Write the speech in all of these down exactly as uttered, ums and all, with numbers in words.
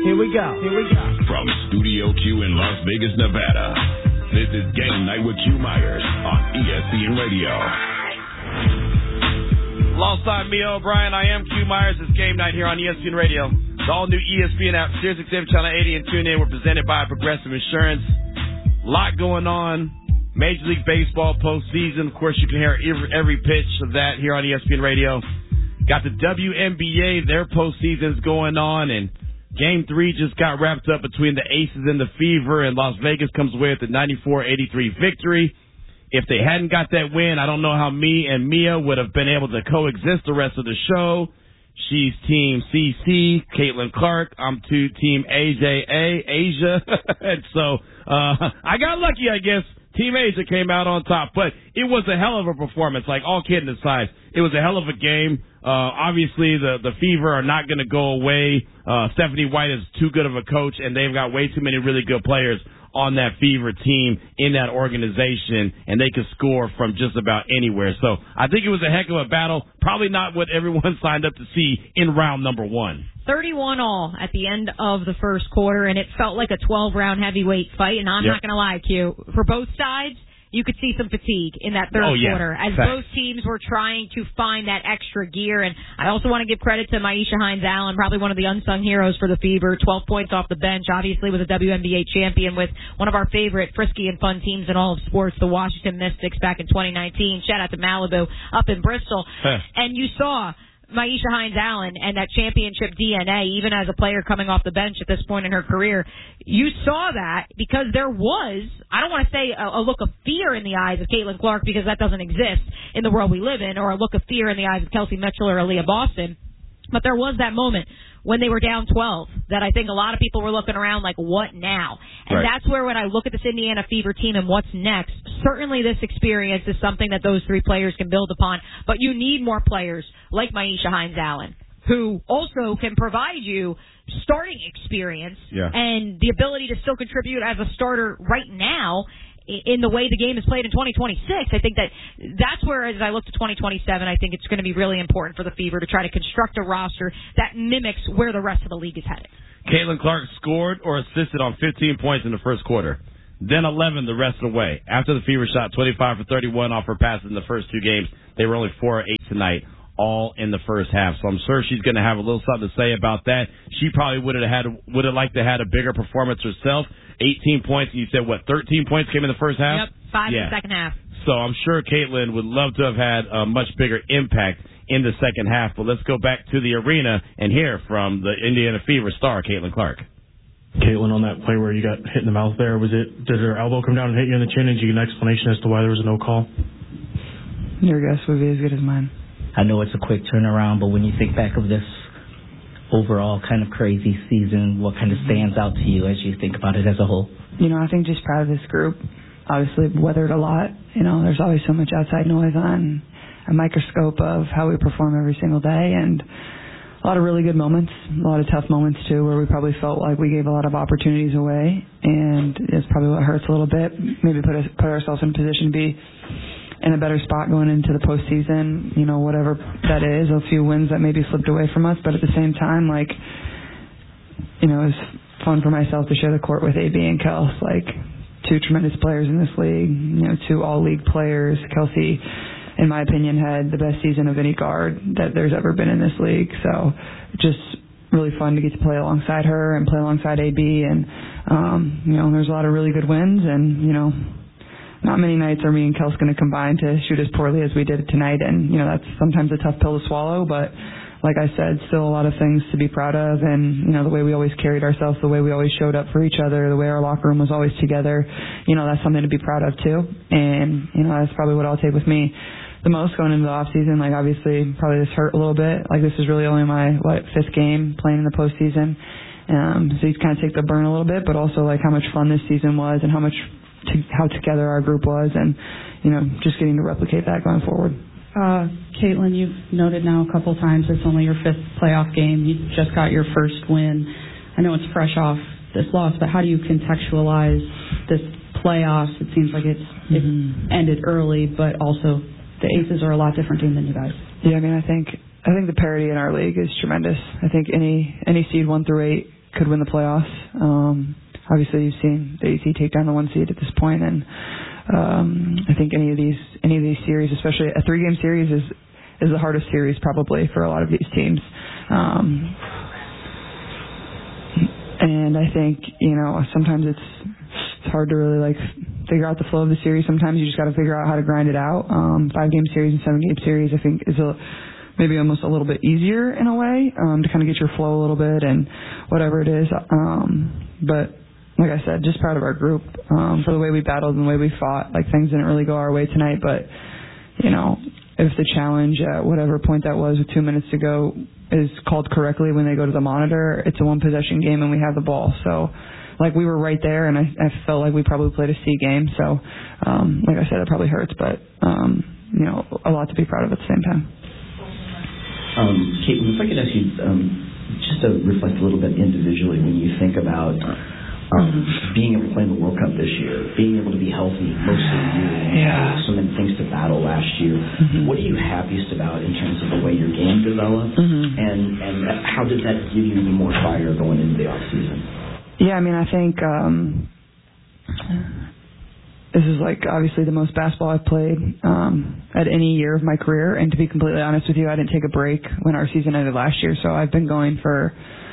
Here we go. Here we go. From Studio Q in Las Vegas, Nevada, this is Game Night with Q Myers on E S P N Radio. Alongside me, O'Brien, I am Q Myers. It's Game Night here on E S P N Radio. The all-new E S P N app, SiriusXM Channel eighty, and TuneIn were presented by Progressive Insurance. A lot going on. Major League Baseball postseason. Of course, you can hear every, every pitch of that here on E S P N Radio. Got the W N B A, their postseason's going on, and Game three just got wrapped up between the Aces and the Fever, and Las Vegas comes away with a ninety-four eighty-three victory. If they hadn't got that win, I don't know how me and Mia would have been able to coexist the rest of the show. She's Team C C, Caitlin Clark. I'm to Team A J A, Asia. And so uh, I got lucky, I guess. Team Asia came out on top, but it was a hell of a performance. Like, all kidding aside, it was a hell of a game. Uh, obviously, the, the Fever are not going to go away. Uh, Stephanie White is too good of a coach, and they've got way too many really good players on that Fever team in that organization, and they can score from just about anywhere. So I think it was a heck of a battle. Probably not what everyone signed up to see in round number one. thirty-one all at the end of the first quarter, and it felt like a twelve-round heavyweight fight. And I'm yep. not going to lie, Q, for both sides, you could see some fatigue in that third oh, yeah. quarter as Fact. both teams were trying to find that extra gear. And I also want to give credit to Myisha Hines-Allen, probably one of the unsung heroes for the Fever. twelve points off the bench, obviously was a W N B A champion with one of our favorite frisky and fun teams in all of sports, the Washington Mystics, back in twenty nineteen. Shout out to Malibu up in Bristol. Huh. And you saw Myisha Hines-Allen and that championship D N A, even as a player coming off the bench at this point in her career. You saw that because there was, I don't want to say a, a look of fear in the eyes of Caitlin Clark, because that doesn't exist in the world we live in, or a look of fear in the eyes of Kelsey Mitchell or Aaliyah Boston. But there was that moment when they were down twelve that I think a lot of people were looking around like, what now? And right. that's where, when I look at this Indiana Fever team and what's next, certainly this experience is something that those three players can build upon. But you need more players like Myisha Hines-Allen, who also can provide you starting experience yeah. and the ability to still contribute as a starter right now in the way the game is played in twenty twenty-six. I think that that's where, as I look to twenty twenty-seven, I think it's going to be really important for the Fever to try to construct a roster that mimics where the rest of the league is headed. Caitlin Clark scored or assisted on fifteen points in the first quarter, then eleven the rest of the way. After the Fever shot twenty-five for thirty-one off her passes in the first two games, they were only four or eight tonight, all in the first half. So I'm sure she's going to have a little something to say about that. She probably would have had would have liked to have had a bigger performance herself. eighteen points, and you said, what, thirteen points came in the first half? Yep, five yeah. in the second half. So I'm sure Caitlin would love to have had a much bigger impact in the second half. But let's go back to the arena and hear from the Indiana Fever star, Caitlin Clark. Caitlin, on that play where you got hit in the mouth there, was it, did her elbow come down and hit you in the chin? And did you get an explanation as to why there was a no call? Your guess would be as good as mine. I know it's a quick turnaround, but when you think back of this overall kind of crazy season, what kind of stands out to you as you think about it as a whole? You know, I think just proud of this group. Obviously weathered a lot. You know, there's always so much outside noise on a microscope of how we perform every single day, and a lot of really good moments, a lot of tough moments too, where we probably felt like we gave a lot of opportunities away, and it's probably what hurts a little bit. Maybe put us, put ourselves in a position to be in a better spot going into the postseason, you know, whatever that is, a few wins that maybe slipped away from us. But at the same time, like, you know, it was fun for myself to share the court with A B and Kels, like two tremendous players in this league, you know, two all-league players. Kelsey, in my opinion, had the best season of any guard that there's ever been in this league. So just really fun to get to play alongside her and play alongside A B. And, um, you know, there's a lot of really good wins, and, you know, not many nights are me and Kels going to combine to shoot as poorly as we did tonight. And, you know, that's sometimes a tough pill to swallow. But like I said, still a lot of things to be proud of. And, you know, the way we always carried ourselves, the way we always showed up for each other, the way our locker room was always together, you know, that's something to be proud of too. And, you know, that's probably what I'll take with me the most going into the off season. Like, obviously, probably this hurt a little bit. Like, this is really only my, what, fifth game playing in the postseason. Um, so you kind of take the burn a little bit, but also, like, how much fun this season was and how much To how together our group was, and, you know, just getting to replicate that going forward. Uh, Caitlin, you've noted now a couple times it's only your fifth playoff game. You just got your first win. I know it's fresh off this loss, but how do you contextualize this playoffs? It seems like it's it mm-hmm. ended early, but also the Aces are a lot different team than you guys. Yeah, I mean, I think I think the parity in our league is tremendous. I think any any seed one through eight could win the playoffs. Um, obviously, you've seen the A C take down the one seed at this point, and um, I think any of these any of these series, especially a three-game series, is is the hardest series probably for a lot of these teams. Um, and I think, you know, sometimes it's it's hard to really like figure out the flow of the series. Sometimes you just got to figure out how to grind it out. Um, five-game series and seven-game series, I think, is a maybe almost a little bit easier in a way um, to kind of get your flow a little bit and whatever it is. Um, but like I said, just proud of our group um, for the way we battled and the way we fought. Like, things didn't really go our way tonight, but, you know, if the challenge at whatever point that was with two minutes to go is called correctly when they go to the monitor, it's a one-possession game and we have the ball. So, like, we were right there, and I, I felt like we probably played a C game. So, um, like I said, it probably hurts, but, um, you know, a lot to be proud of at the same time. Um, Caitlin, if I could ask you um, just to reflect a little bit individually when you think about um, being able to play in the World Cup this year, being able to be healthy most of the year, and yeah. so many things to battle last year. Mm-hmm. What are you happiest about in terms of the way your game developed, mm-hmm. and, and how did that give you any more fire going into the offseason? Yeah, I mean, I think um, this is, like, obviously the most basketball I've played um, at any year of my career. And to be completely honest with you, I didn't take a break when our season ended last year. So I've been going for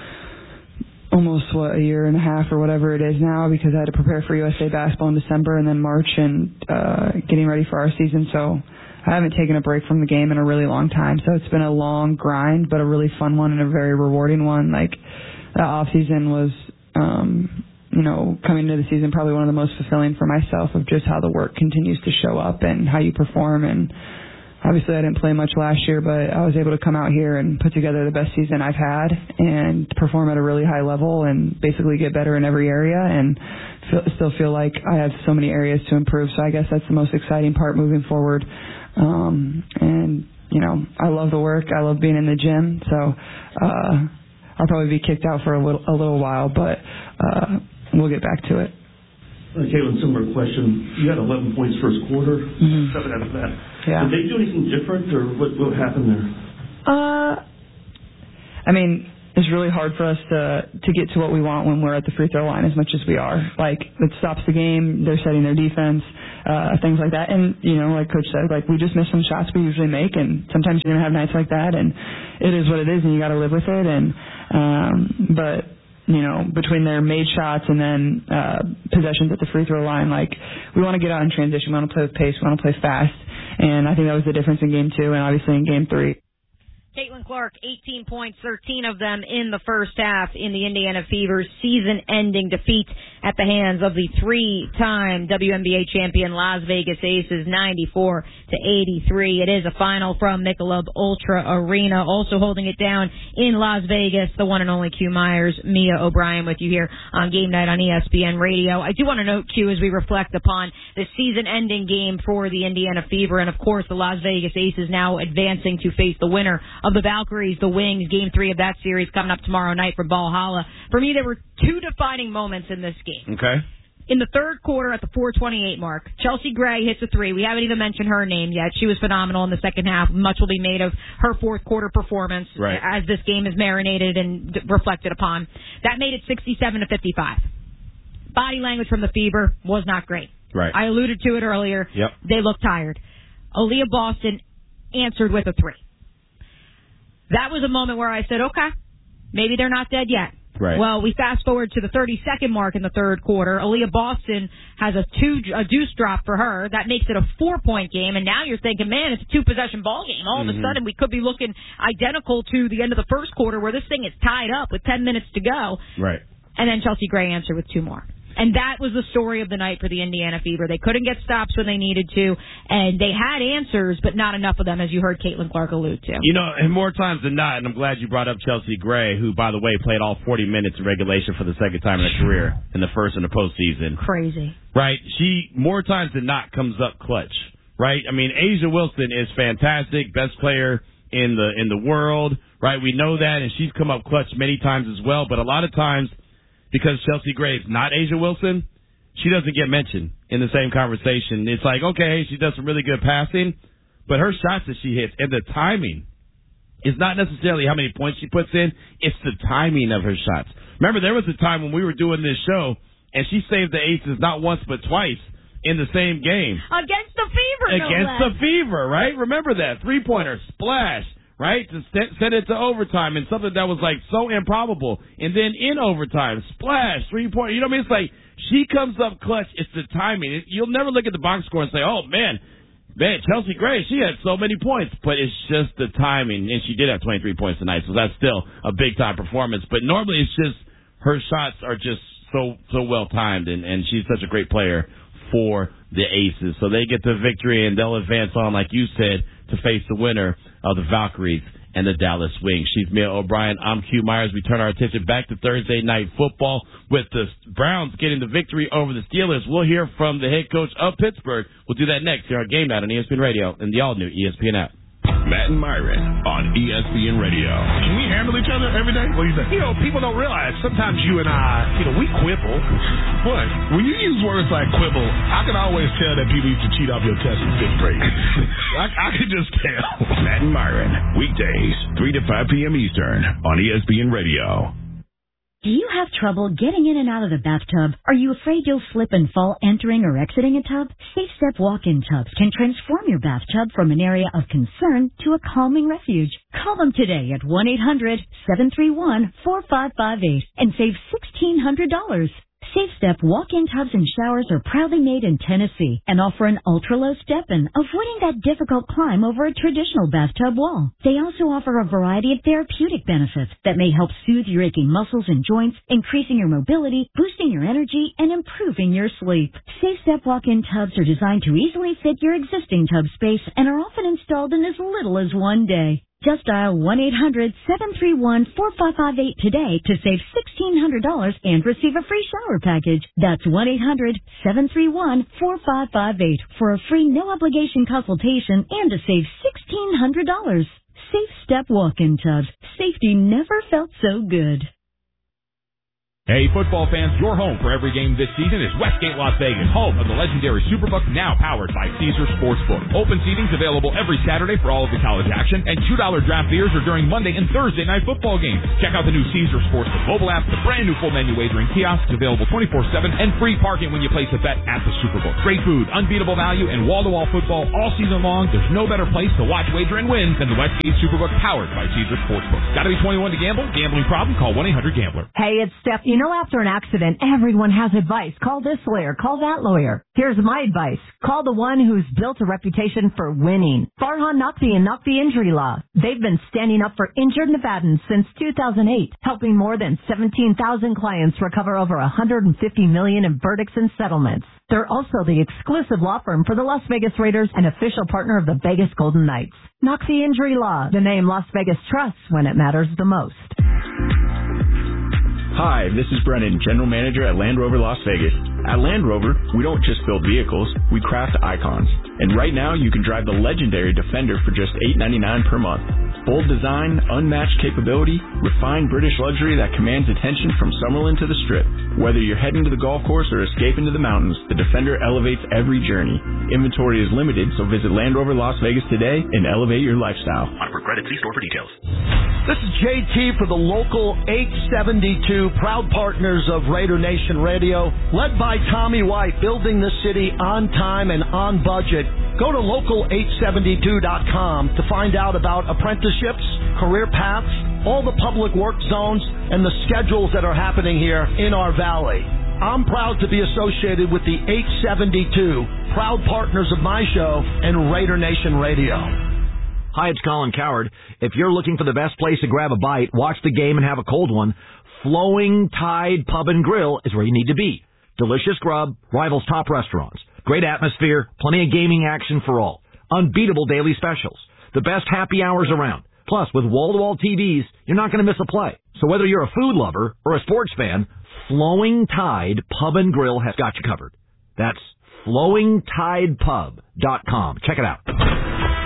almost, what, a year and a half or whatever it is now, because I had to prepare for U S A basketball in December and then March and uh, getting ready for our season. So I haven't taken a break from the game in a really long time. So it's been a long grind, but a really fun one and a very rewarding one. Like, that off season was... Um, you know, coming into the season, probably one of the most fulfilling for myself, of just how the work continues to show up and how you perform. And obviously I didn't play much last year, but I was able to come out here and put together the best season I've had and perform at a really high level and basically get better in every area, and feel, still feel like I have so many areas to improve. So I guess that's the most exciting part moving forward. Um, and, you know, I love the work. I love being in the gym. So uh, I'll probably be kicked out for a little, a little while, but uh, we'll get back to it. Uh, Caitlin, similar question. You had eleven points first quarter, mm-hmm. seven after that. Yeah. Did they do anything different, or what, what happened there? Uh, I mean, it's really hard for us to to get to what we want when we're at the free throw line as much as we are. Like, it stops the game. They're setting their defense, uh, things like that. And, you know, like Coach said, like, we just miss some shots we usually make, and sometimes you're going to have nights like that, and it is what it is, and you got to live with it. And um, but. You know, between their made shots and then uh, possessions at the free throw line, like, we want to get out in transition. We want to play with pace. We want to play fast. And I think that was the difference in game two and obviously in game three. Caitlin Clark, eighteen points, thirteen of them in the first half in the Indiana Fever's season-ending defeat at the hands of the three-time W N B A champion Las Vegas Aces, ninety-four to eighty-three. It is a final from Michelob Ultra Arena. Also holding it down in Las Vegas, the one and only Q Myers, Mia O'Brien with you here on Game Night on E S P N Radio. I do want to note, Q, as we reflect upon the season-ending game for the Indiana Fever, and of course the Las Vegas Aces now advancing to face the winner of the Valkyries, the Wings. Game three of that series coming up tomorrow night for Valhalla. For me, there were two defining moments in this game. Okay. In the third quarter at the four twenty-eight mark, Chelsea Gray hits a three. We haven't even mentioned her name yet. She was phenomenal in the second half. Much will be made of her fourth quarter performance right. as this game is marinated and d- reflected upon. That made it sixty-seven to fifty-five. Body language from the Fever was not great. Right. I alluded to it earlier. Yep. They looked tired. Aaliyah Boston answered with a three. That was a moment where I said, okay, maybe they're not dead yet. Right. Well, we fast forward to the thirty-second mark in the third quarter. Aaliyah Boston has a two a deuce drop for her. That makes it a four-point game, and now you're thinking, man, it's a two-possession ball game. All mm-hmm. of a sudden, we could be looking identical to the end of the first quarter where this thing is tied up with ten minutes to go. Right. And then Chelsea Gray answered with two more. And that was the story of the night for the Indiana Fever. They couldn't get stops when they needed to, and they had answers, but not enough of them, as you heard Caitlin Clark allude to. You know, and more times than not, and I'm glad you brought up Chelsea Gray, who, by the way, played all forty minutes in regulation for the second time in her career in the first and the postseason. Crazy. Right? She, more times than not, comes up clutch. Right? I mean, A'ja Wilson is fantastic, best player in the in the world. Right? We know that, and she's come up clutch many times as well, but a lot of times, because Chelsea Gray is not A'ja Wilson, she doesn't get mentioned in the same conversation. It's like, okay, she does some really good passing, but her shots that she hits and the timing is not necessarily how many points she puts in. It's the timing of her shots. Remember, there was a time when we were doing this show, and she saved the Aces not once but twice in the same game. Against the Fever, no Against less. the Fever, right? Remember that. Three-pointer, splash, right? To send it to overtime, and something that was, like, so improbable. And then in overtime, splash, three-pointer. You know what I mean? It's like she comes up clutch. It's the timing. You'll never look at the box score and say, oh, man, man, Chelsea Gray, she had so many points. But it's just the timing. And she did have twenty-three points tonight, so that's still a big-time performance. But normally it's just her shots are just so so well-timed, and, and she's such a great player for the Aces. So they get the victory, and they'll advance on, like you said, to face the winner of the Valkyries and the Dallas Wings. She's Mia O'Brien. I'm Q Myers. We turn our attention back to Thursday night football with the Browns getting the victory over the Steelers. We'll hear from the head coach of Pittsburgh. We'll do that next here on Game Night on E S P N Radio and the all-new E S P N app. Matt and Myron on E S P N Radio. Can we handle each other every day? What do you think? You know, people don't realize sometimes you and I, you know, we quibble. What? When you use words like quibble, I can always tell that people used to cheat off your test in fifth grade. I, I can just tell. Matt and Myron, weekdays, three to five p.m. Eastern on E S P N Radio. Do you have trouble getting in and out of the bathtub? Are you afraid you'll slip and fall entering or exiting a tub? Safe Step walk-in tubs can transform your bathtub from an area of concern to a calming refuge. Call them today at one eight hundred seven three one four five five eight and save sixteen hundred dollars. Safe Step walk-in tubs and showers are proudly made in Tennessee and offer an ultra-low step-in, avoiding that difficult climb over a traditional bathtub wall. They also offer a variety of therapeutic benefits that may help soothe your aching muscles and joints, increasing your mobility, boosting your energy, and improving your sleep. Safe Step walk-in tubs are designed to easily fit your existing tub space and are often installed in as little as one day. Just dial one eight hundred seven three one four five five eight today to save sixteen hundred dollars and receive a free shower package. That's one eight hundred seven three one four five five eight for a free no-obligation consultation and to save sixteen hundred dollars. Safe Step walk-in tubs. Safety never felt so good. Hey, football fans, your home for every game this season is Westgate Las Vegas, home of the legendary Superbook, now powered by Caesars Sportsbook. Open seating's available every Saturday for all of the college action, and two dollar draft beers are during Monday and Thursday night football games. Check out the new Caesars Sportsbook mobile app, the brand new full menu wagering kiosks available twenty-four seven, and free parking when you place a bet at the Superbook. Great food, unbeatable value, and wall-to-wall football all season long. There's no better place to watch, wager, and win than the Westgate Superbook, powered by Caesars Sportsbook. Gotta be twenty-one to gamble. Gambling problem? Call one eight hundred gambler. Hey, it's Steph. You know, after an accident, everyone has advice. Call this lawyer. Call that lawyer. Here's my advice. Call the one who's built a reputation for winning. Farhan Naqvi and Naqvi Injury Law. They've been standing up for injured Nevadans since two thousand eight, helping more than seventeen thousand clients recover over one hundred fifty million dollars in verdicts and settlements. They're also the exclusive law firm for the Las Vegas Raiders and official partner of the Vegas Golden Knights. Naqvi Injury Law, the name Las Vegas trusts when it matters the most. Hi, this is Brennan, General Manager at Land Rover Las Vegas. At Land Rover, we don't just build vehicles, we craft icons. And right now, you can drive the legendary Defender for just eight ninety-nine per month. Bold design, unmatched capability, refined British luxury that commands attention from Summerlin to the Strip. Whether you're heading to the golf course or escaping to the mountains, the Defender elevates every journey. Inventory is limited, so visit Land Rover Las Vegas today and elevate your lifestyle. On for credit, see store for details. This is J T for the local eight seventy-two, proud partners of Raider Nation Radio, led by Tommy White, building the city on time and on budget. Go to local eight seventy-two dot com to find out about apprenticeships, career paths, all the public work zones, and the schedules that are happening here in our valley. I'm proud to be associated with the eight seventy-two, proud partners of my show and Raider Nation Radio. Hi, it's Colin Coward. If you're looking for the best place to grab a bite, watch the game, and have a cold one, Flowing Tide Pub and Grill is where you need to be. Delicious grub, rivals top restaurants, great atmosphere, plenty of gaming action for all, unbeatable daily specials, the best happy hours around. Plus, with wall-to-wall T Vs, you're not going to miss a play. So whether you're a food lover or a sports fan, Flowing Tide Pub and Grill has got you covered. That's flowing tide pub dot com. Check it out.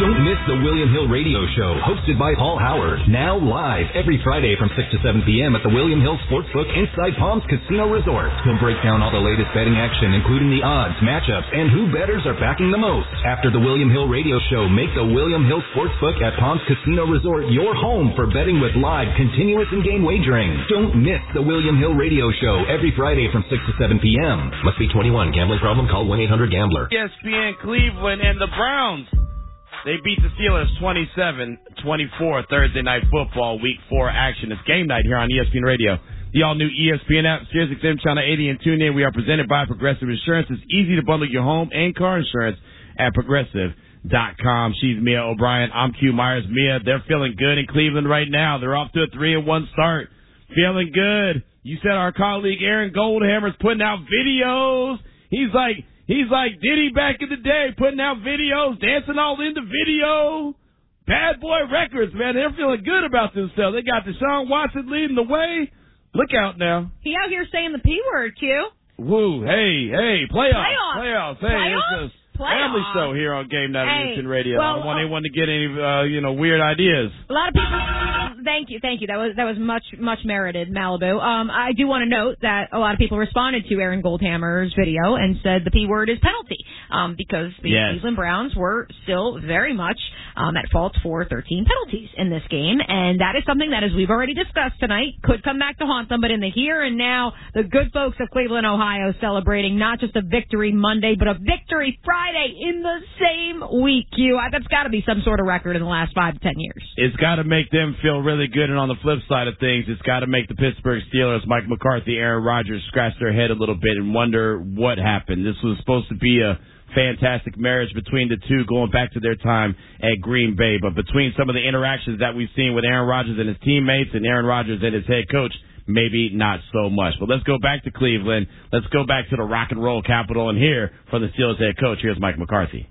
Don't miss the William Hill Radio Show, hosted by Paul Howard. Now live every Friday from six to seven p.m. at the William Hill Sportsbook inside Palms Casino Resort. He'll break down all the latest betting action, including the odds, matchups, and who bettors are backing the most. After the William Hill Radio Show, make the William Hill Sportsbook at Palms Casino Resort your home for betting with live, continuous, and game wagering. Don't miss the William Hill Radio Show every Friday from six to seven p.m. Must be twenty-one. Gambling problem? Call one eight hundred gambler. E S P N Cleveland and the Browns. They beat the Steelers twenty-seven twenty-four Thursday Night Football, Week four action. It's game night here on E S P N Radio. The all-new E S P N app, Sirius X M Channel eighty, and tune in. We are presented by Progressive Insurance. It's easy to bundle your home and car insurance at Progressive dot com. She's Mia O'Brien. I'm Q Myers. Mia, they're feeling good in Cleveland right now. They're off to a three and one start. Feeling good. You said our colleague Aaron Goldhammer's putting out videos. He's like... He's like Diddy back in the day, putting out videos, dancing all in the video. Bad Boy Records, man, they're feeling good about themselves. They got Deshaun Watson leading the way. Look out now. He out here saying the P word, Q. Woo, hey, hey, playoffs, playoffs, playoffs. Hey, playoffs? it's a family show here on Game Night on Hey, E S P N Radio. well, I don't want anyone to get any, uh, you know, weird ideas. A lot of people. Thank you, thank you. That was that was much much merited, Malibu. Um, I do want to note that a lot of people responded to Aaron Goldhammer's video and said the P word is penalty, um, because the Yes. Cleveland Browns were still very much um, at fault for thirteen penalties in this game, and that is something that, as we've already discussed tonight, could come back to haunt them. But in the here and now, the good folks of Cleveland, Ohio, celebrating not just a victory Monday, but a victory Friday in the same week. Q, that's got to be some sort of record in the last five to ten years. It's got to make them feel really good, and on the flip side of things, it's got to make the Pittsburgh Steelers, Mike McCarthy, Aaron Rodgers, scratch their head a little bit and wonder what happened. This was supposed to be a fantastic marriage between the two going back to their time at Green Bay, but between some of the interactions that we've seen with Aaron Rodgers and his teammates and Aaron Rodgers and his head coach, maybe not so much. But let's go back to Cleveland. Let's go back to the rock and roll capital and hear from the Steelers head coach. Here's Mike McCarthy.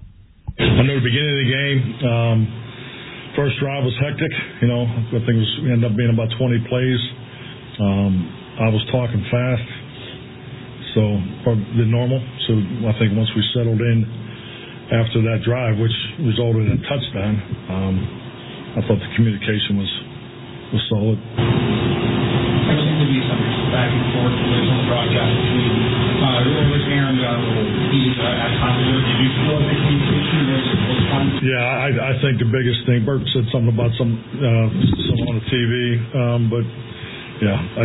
I know the beginning of the game, um, first drive was hectic. You know, I think it was it ended up being about twenty plays. Um, I was talking fast, so the normal. So I think once we settled in after that drive, which resulted in a touchdown, um, I thought the communication was was solid. There seemed to be some back and forth on the broadcast between uh, with Aaron got a little heated at times. Did you feel like the communication was fun? Yeah, I, I think the biggest thing, Bert said something about some uh, some on the T V, um, but yeah, I,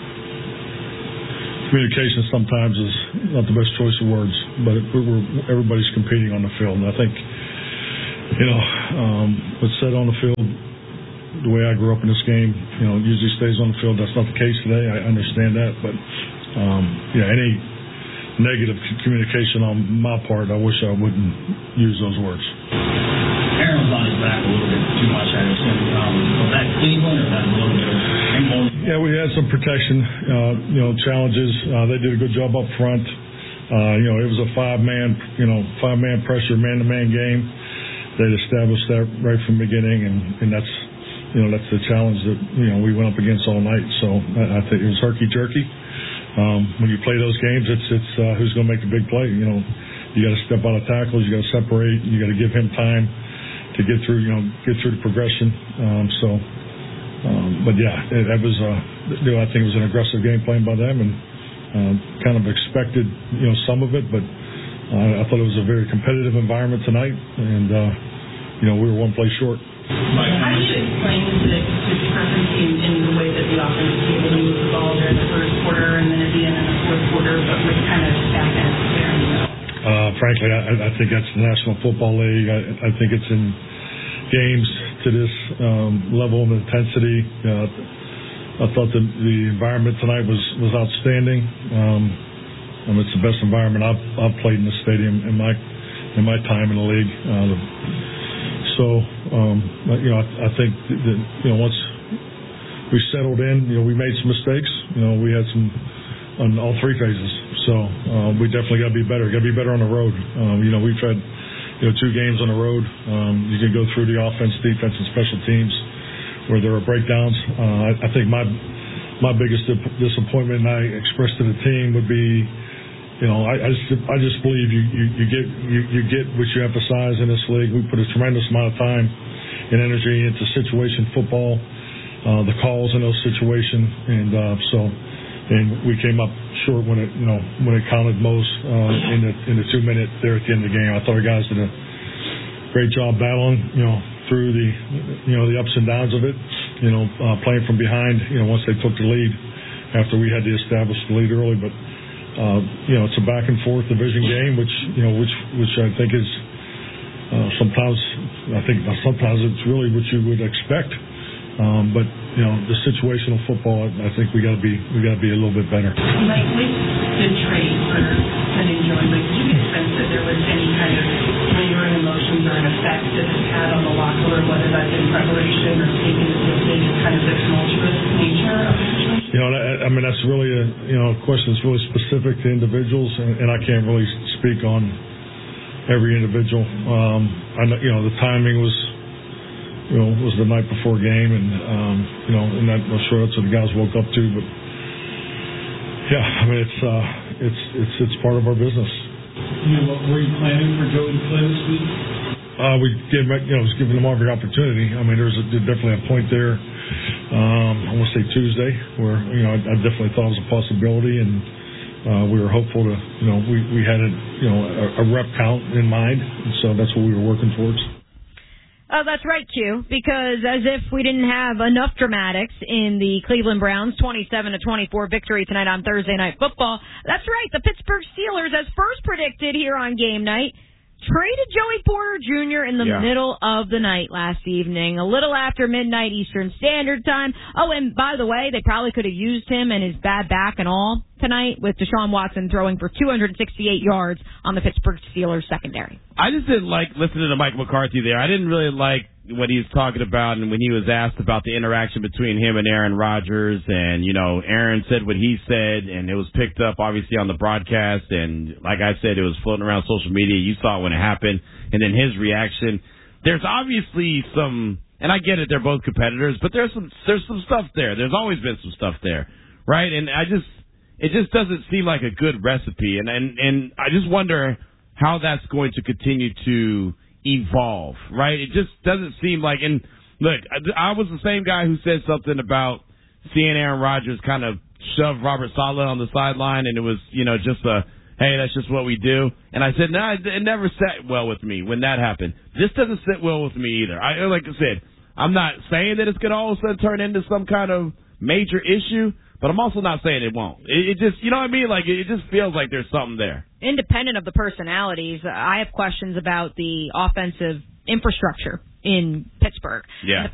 communication sometimes is not the best choice of words, but it, we're, everybody's competing on the field, and I think, you know, um, what's said on the field, the way I grew up in this game, you know, usually stays on the field. That's not the case today. I understand that, but um, yeah, any negative communication on my part, I wish I wouldn't use those words. Aaron was on his back a little bit too much, I assume. Um, was that Cleveland or was that a little bit of involvement? Yeah, we had some protection, uh, you know, challenges. Uh, they did a good job up front. Uh, you know, it was a five-man, you know, five-man pressure, man-to-man game. They established that right from the beginning, and, and that's, you know, that's the challenge that, you know, we went up against all night. So I, I think it was herky-jerky. Um, when you play those games, it's it's uh, who's going to make the big play. You know, you got to step out of tackles, you got to separate, you got to give him time to get through, you know, get through the progression. Um, so, um, but yeah, it, it was, uh, you know, I think it was an aggressive game plan by them, and uh, kind of expected, you know, some of it, but uh, I thought it was a very competitive environment tonight, and uh, you know, we were one play short. How do you explain the discrepancy in the way that the offense was able to move the ball during the first quarter and then at the end of the fourth quarter, but with kind of back end there in the middle? Uh, frankly, I, I think that's the National Football League. I, I think it's in games to this um, level of intensity. Uh, I thought the, the environment tonight was, was outstanding. Um, I mean, it's the best environment I've, I've played in the stadium in my in my time in the league. Uh, the, So, um, you know, I, I think that, you know, once we settled in, you know, we made some mistakes. You know, we had some on all three phases. So uh, we definitely got to be better. Got to be better on the road. Um, you know, we've had, you know, two games on the road. Um, you can go through the offense, defense, and special teams where there are breakdowns. Uh, I, I think my my biggest disappointment, and I expressed to the team, would be, you know, I, I just I just believe you you, you get you, you get what you emphasize in this league. We put a tremendous amount of time and energy into situation football, uh, the calls in those situations, and uh, so and we came up short when it you know when it counted most uh, in the in the two minute there at the end of the game. I thought our guys did a great job battling, you know, through the you know the ups and downs of it, you know, uh, playing from behind, you know, once they took the lead after we had to establish the lead early, but. Uh, you know, it's a back and forth division game, which you know, which which I think is uh, sometimes I think sometimes it's really what you would expect. Um, but you know, the situational football, I think we got to be we got to be a little bit better. Like with the trade for sending Joey, like did you get a sense that there was any kind of lingering emotions or an effect that it had on the locker room, whether that's in preparation or taking the field, just kind of the tumultuous nature of the situation? You know, I mean, that's really a you know a question that's really specific to individuals, and, and I can't really speak on every individual. Um, I know, you know, the timing was, you know, was the night before game, and um, you know, and that, I'm sure that's what the guys woke up to. But yeah, I mean, it's uh, it's it's it's part of our business. You know, what were you planning for Joey to play this week? Uh, we gave, you know, was giving them every opportunity. I mean, there's, a, there's definitely a point there. Um, I want to say Tuesday, where you know I, I definitely thought it was a possibility, and uh, we were hopeful to, you know, we we had a you know a, a rep count in mind, and so that's what we were working towards. Oh, that's right, Q, because as if we didn't have enough dramatics in the Cleveland Browns' twenty-seven to twenty-four victory tonight on Thursday Night Football. That's right, the Pittsburgh Steelers, as first predicted here on Game Night, traded Joey Porter Junior in the yeah. middle of the night last evening, a little after midnight Eastern Standard Time. Oh, and by the way, they probably could have used him and his bad back and all tonight, with Deshaun Watson throwing for two hundred sixty-eight yards on the Pittsburgh Steelers secondary. I just didn't like listening to Mike McCarthy there. I didn't really like what he was talking about, and when he was asked about the interaction between him and Aaron Rodgers, and, you know, Aaron said what he said, and it was picked up, obviously, on the broadcast, and like I said, it was floating around social media. You saw it when it happened, and then his reaction. There's obviously some, and I get it, they're both competitors, but there's some, there's some stuff there. There's always been some stuff there, right? And I just, it just doesn't seem like a good recipe, and, and, and I just wonder how that's going to continue to evolve, right? It just doesn't seem like, and look, I was the same guy who said something about seeing Aaron Rodgers kind of shove Robert Saleh on the sideline, and it was, you know, just a, hey, that's just what we do. And I said, no, nah, it never sat well with me when that happened. This doesn't sit well with me either. I, like I said, I'm not saying that it's going to all of a sudden turn into some kind of major issue, but I'm also not saying it won't. It, it just, you know what I mean? Like, it just feels like there's something there. Independent of the personalities, I have questions about the offensive infrastructure in Pittsburgh. Yeah. And the